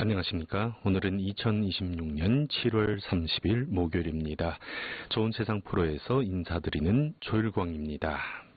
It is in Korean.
안녕하십니까. 오늘은 2026년 7월 30일 목요일입니다. 좋은 세상 프로에서 인사드리는 조일광입니다.